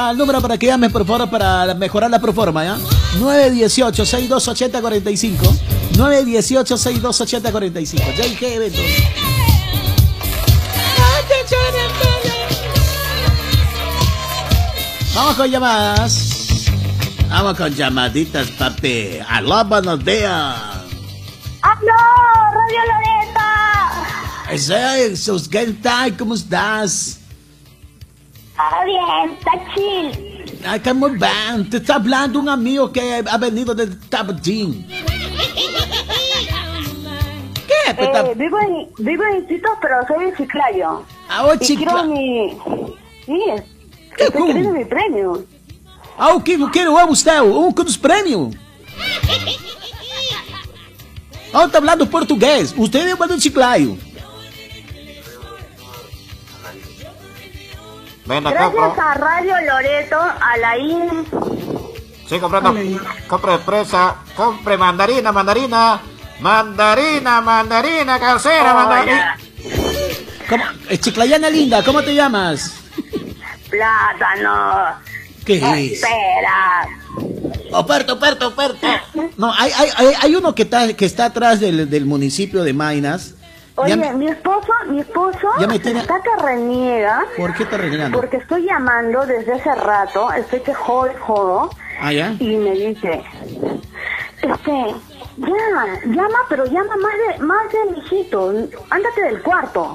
Al número para que llames, por favor, para mejorar la proforma, ¿ya? 918-6280-45. 918-6280-45. JG Eventos. Vamos con llamadas. Vamos con llamaditas, papi. Aló, buenos días. ¡Aló, Radio Loreto! ¿Qué tal? ¿Cómo estás? Ah, bien, está chill. Ay, que muy bien. Te está hablando un amigo que ha venido de Tabatín. ¿Qué? Vivo en Iquitos, pero soy de Chiclayo. Ah, oh, y quiero mi... Sí, estoy queriendo mi premio. Ah, o que quero usted? Com os prêmios? Ah, tá falando português. Usted é de Chiclayo. Gracias a Radio Loreto, a la IN. Sí, compre fresa, compre mandarina, calcera, mandarina. ¿Cómo? Chiclayana linda, ¿cómo te llamas? Plátano. ¿Qué es? Espera. Operto. No, hay uno que está atrás del municipio de Mainas. Oye, mi esposo está que reniega. ¿Por qué está renegando? Porque estoy llamando desde hace rato, estoy que jodo. Ah, ¿ya? Y me dice, llama, pero llama más de mijito, ándate del cuarto.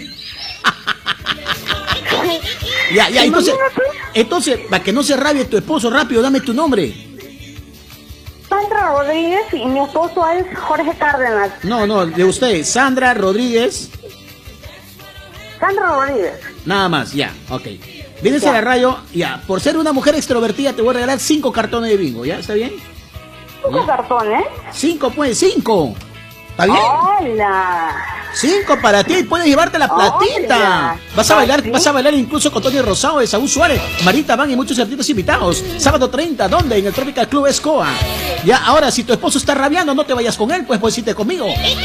Ya, entonces, para que no se rabie tu esposo, rápido, dame tu nombre. Sandra Rodríguez y mi esposo es Jorge Cárdenas. No, de usted, Sandra Rodríguez. Sandra Rodríguez. Nada más, ya, ok. Vienes a la radio, ya, por ser una mujer extrovertida te voy a regalar 5 cartones de bingo, ¿ya? ¿Está bien? 5 cartones. 5, pues, 5. ¿Está bien? ¡Hola! 5 para ti, puedes llevarte la platita. Hola. Vas a bailar incluso con Tony Rosado, de Saúl Suárez, Marita Van y muchos artistas invitados. Sábado 30, ¿dónde? En el Tropical Club Escoa. Ya, ahora, si tu esposo está rabiando, no te vayas con él, pues irte conmigo.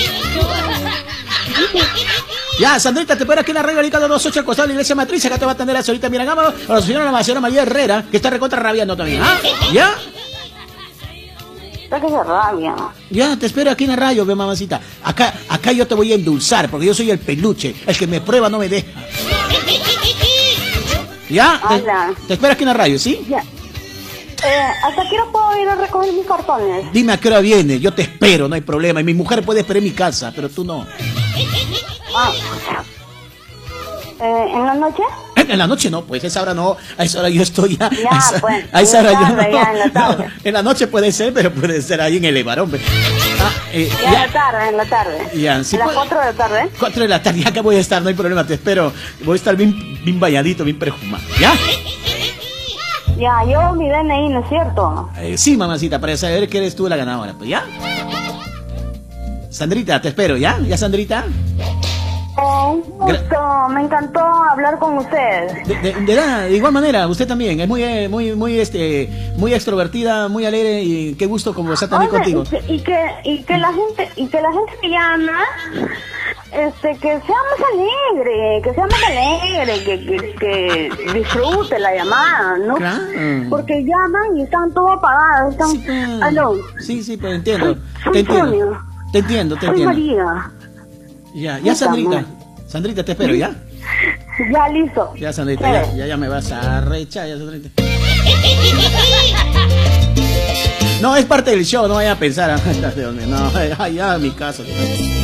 Ya, Sandrita, te espero aquí en la radio Alicante 28 al costado de la iglesia matriz. Acá te va a atender la señorita Miragámaro, a la señora María Herrera, que está recontra rabiando también. ¿Ah? ¿Ya? Que se rabia. Ya, te espero aquí en la radio, ve, mamacita. Acá yo te voy a endulzar, porque yo soy el peluche. El que me prueba no me deja. ¿Ya? Te espero aquí en la radio, ¿sí? Ya. ¿Hasta qué hora puedo ir a recoger mis cartones? Dime a qué hora viene, yo te espero, no hay problema. Y mi mujer puede esperar en mi casa, pero tú no. ¿En la noche? En la noche no, pues a esa hora no, a esa hora yo estoy ya. Pues, a esa hora yo no. Ya, en la tarde. No, en la noche puede ser, pero puede ser ahí en el Levarón. En la tarde. Ya, sí, ¿A las 4 de la tarde? 4 de la tarde, ya que voy a estar, no hay problema, te espero. Voy a estar bien bañadito, bien perfumado, ¿ya? Ya, yo mi DNI, ¿no es cierto? Sí, mamacita, para saber que eres tú la ganadora, pues, ¿ya? Sandrita, te espero, ¿ya? ¿Ya, Sandrita? Un gusto, me encantó hablar con usted. De igual manera, usted también es muy extrovertida, muy alegre y qué gusto conversar también contigo. Y que la gente que llama, que sea más alegre, que disfrute la llamada, ¿no? Claro. Porque llaman y están todos apagados, están... ¿Aló? Sí, pues entiendo. Te entiendo. Soy María. Ya, Sandrita. Sandrita, te espero, ¿ya? Ya, listo. Ya, Sandrita, ya me vas a rechar, ya, Sandrita. No, es parte del show, no vaya a pensar. No, ya, mi casa.